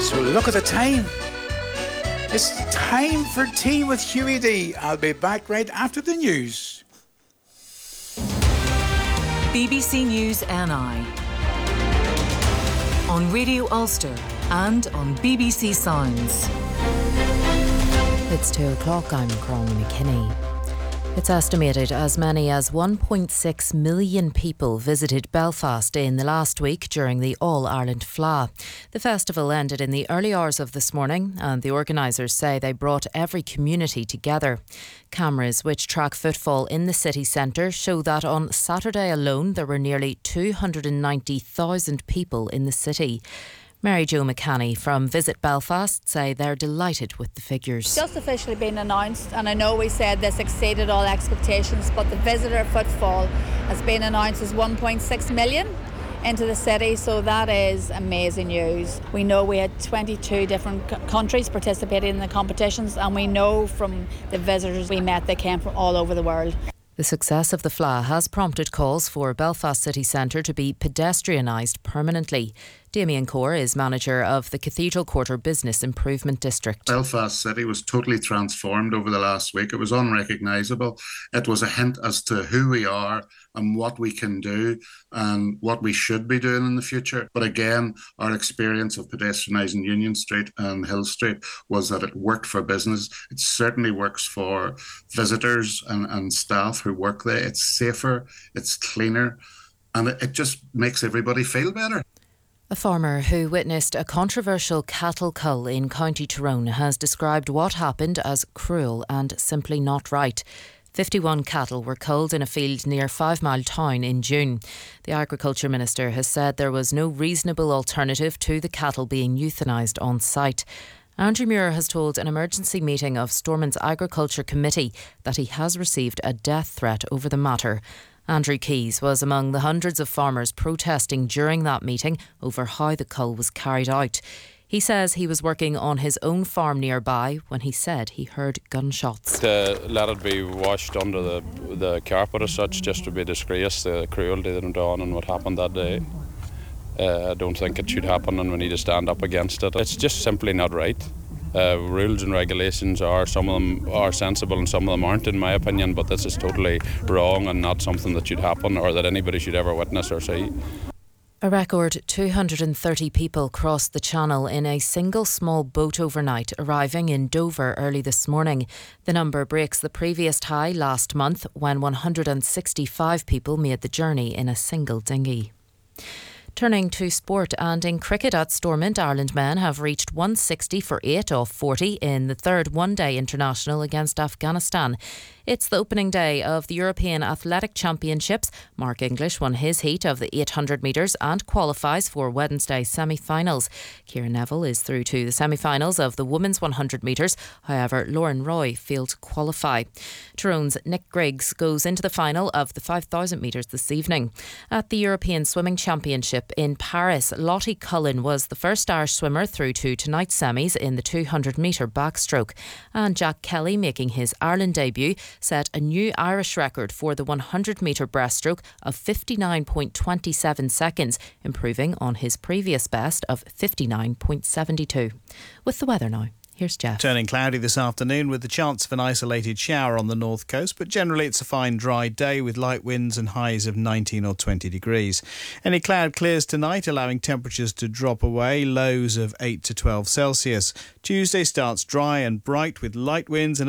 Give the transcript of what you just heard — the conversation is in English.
So look at the time. It's time for Tea with Hughie D. I'll be back right after the news. BBC News NI on Radio Ulster and on BBC Sounds. It's 2 o'clock. I'm Cron McKinney. It's estimated as many as 1.6 million people visited Belfast in the last week during the All-Ireland Fleadh. The festival ended in the early hours of this morning, and the organisers say they brought every community together. Cameras which track footfall in the city centre show that on Saturday alone there were nearly 290,000 people in the city. Mary Jo McCanny from Visit Belfast say they're delighted with the figures. Just officially been announced, and I know we said this exceeded all expectations, but the visitor footfall has been announced as 1.6 million into the city, so that is amazing news. We know we had 22 different countries participating in the competitions, and we know from the visitors we met they came from all over the world. The success of the Fleadh has prompted calls for Belfast city centre to be pedestrianised permanently. Damien Core is manager of the Cathedral Quarter Business Improvement District. Belfast City was totally transformed over the last week. It was unrecognisable. It was a hint as to who we are and what we can do and what we should be doing in the future. But again, our experience of pedestrianising Union Street and Hill Street was that it worked for business. It certainly works for visitors and staff who work there. It's safer, it's cleaner, and it just makes everybody feel better. A farmer who witnessed a controversial cattle cull in County Tyrone has described what happened as cruel and simply not right. 51 cattle were culled in a field near 5 Mile Town in June. The Agriculture Minister has said there was no reasonable alternative to the cattle being euthanised on site. Andrew Muir has told an emergency meeting of Stormont's Agriculture Committee that he has received a death threat over the matter. Andrew Keys was among the hundreds of farmers protesting during that meeting over how the cull was carried out. He says he was working on his own farm nearby when he said he heard gunshots. To let it be washed under the carpet as such just to be disgraced, the cruelty that went on and what happened that day. I don't think it should happen, and we need to stand up against it. It's just simply not right. Rules and regulations some of them are sensible and some of them aren't, in my opinion, but this is totally wrong and not something that should happen or that anybody should ever witness or see. A record 230 people crossed the Channel in a single small boat overnight, arriving in Dover early this morning. The number breaks the previous high last month when 165 people made the journey in a single dinghy. Turning to sport, and in cricket at Stormont, Ireland men have reached 160 for 8 off 40 in the third one-day international against Afghanistan. It's the opening day of the European Athletic Championships. Mark English won his heat of the 800 metres and qualifies for Wednesday's semi-finals. Kieran Neville is through to the semi-finals of the women's 100 metres. However, Lauren Roy failed to qualify. Tyrone's Nick Griggs goes into the final of the 5,000 metres this evening. At the European Swimming Championship in Paris, Lottie Cullen was the first Irish swimmer through to tonight's semis in the 200 metre backstroke. And Jack Kelly, making his Ireland debut, set a new Irish record for the 100 metre breaststroke of 59.27 seconds, improving on his previous best of 59.72. With the weather now, here's Jeff. Turning cloudy this afternoon with the chance of an isolated shower on the north coast, but generally it's a fine dry day with light winds and highs of 19 or 20 degrees. Any cloud clears tonight, allowing temperatures to drop away, lows of 8 to 12 Celsius. Tuesday starts dry and bright with light winds and